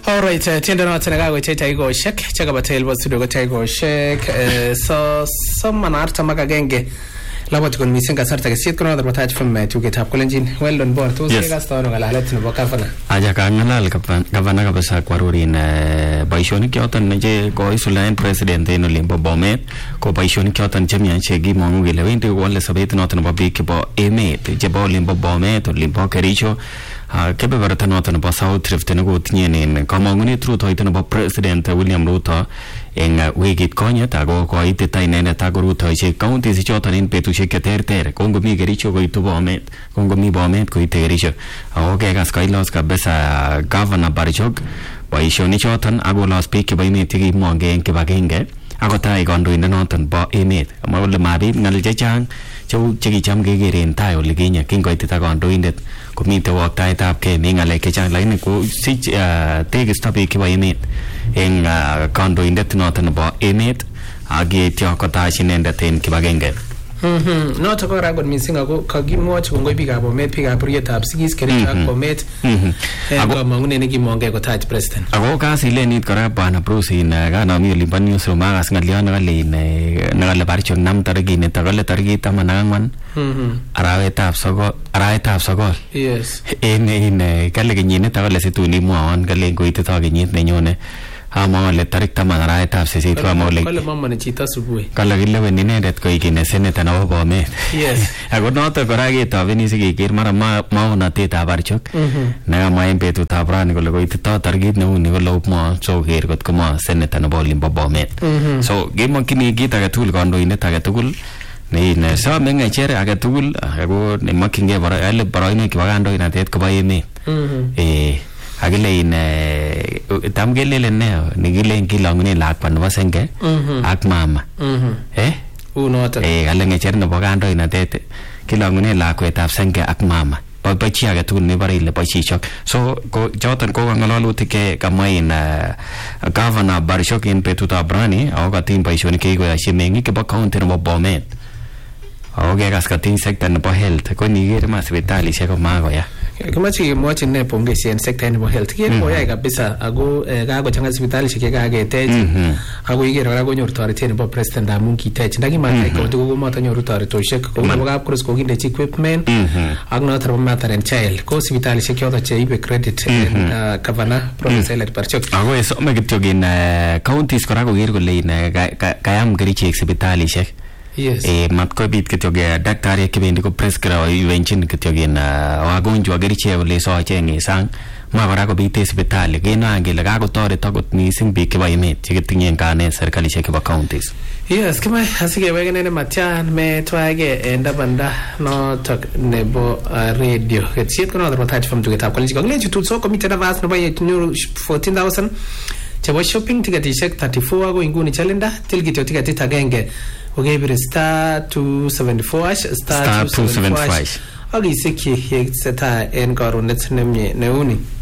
Alright, tiendo na tena kwa Tiger Shek, chaka batel wa studio kwa Tiger Shek. So manarta magagenge. Labo tukon misinga sarta kesit kono da batach from tuge tap kolenjin. Well done board. To sega stano ngalalet no bakafana. Aja ka ngalal gavana ka basa kwarurin baishoni kyotan neje ko isulain president eno limbo bomet ko baishoni kyotan jamian chegi mongu gele wente wala sabet notan babik bo emet je bo limbo bomet limbo kericho kebe barata notan bo south rift ne go tnyen kamanguni truth hoiten bo president William Ruto en wigit konya tago ko ite tainene tago Ruto che county si chotan in petu che keter kongo mi kericho go itu bomet kongo mi bomet ko ite kericho okay gas kailos ka besa governor Barichok baishoni chotan ago los speak by me tigi monge kibagenge ako tai kandoindet noton bo emet amole mabit ngal chechang cheu chekicham kekeren tai ole kinye kingoitita kandoindet komite waktaitab ke mi ngalek chechang lakini ko sich tekisto biik chebo emet eng kandoindet noton bo emet ak yeityo kotach inendet en kibagenge. Noto ko ragon misinga ko kagimwoch kongoi biikab bomet biikab buryetab sigis kericho ak bomet ako mangune nekimonge kotach president ako kasilenit kora bwana Bruce in kanami olimbo newsroom akas ngalyo nekale Barichok nam tarikit netakale tarikit 14 arawetab sogol yes in kale kenyit netakale situn imwowon kale koitito kenyit nenyone amole tarik 10 arawetab 8 amole kale mama ne chito subui kale kilewen inendet koik ne senator nebo bomet yes ako noto kora ketobeni sikiker mara maonatetab Barichok nekamwa en betutab rani kole koitito tarikit neuni kole upmo so ker kot komo senator nebo olimbo bomet so kemokyini kit age tugul kandoindet age tugul ne some ng'echere age tugul ako nemokyingei boroinwek chebo kandoinatet kobo emet akile in tam kelele ne nikilen kilongune lakwa nebo senge ak mama unoto kale ngecher nebo kandoinatet kilongune lakwetab senge ak mama bo chi age tugul nebore ile bo chichok so ko choton ko ngalalutik ke kamwa in governor Barichok in betutab rani ako katin boisionik kikoyochi meng'ik chebo county nebo Bomet ako kekas katin sector nebo health ko niker ma sipitalisiek ko makoya kamachi kemwochi ne pongezi en sector nebo health koyai kabisa ako kakochanga sipitalisiek chekaketech ako iker kora konyor toretet nebo president amun kitech ndakimatech county ko matanyoru toretosiek kou nebo kapkoros kokindechi equipment ak noton nebo mother and child ko sipitalisiek choton cheibe credit governor Professor Elliot Barichok ako some kityo in counties kora koker kole kayam kerichek sipitalisiek yes mat ko bit kityo ge daktari kibendi ko prescribe iwenchin kityo gen wagonjwa kerichek ole soche ni sang ma kora ko bit hospitali kenangele kakotoret akot mising biik chebo emet chekitinye kanet serikalisiek chebo counties yes kama hasikewekene matyan metwage endabanda notok nebo radio ketiet kono the touch from tugetab college ngalechu tutso komite nafas nebo 14,000 chebo shopping tiketishek 34 ako inguni chalenda tilkityo tiketit agenge okebire star 274 star 275 ak isikyi yekiseta en karonet nemie neuni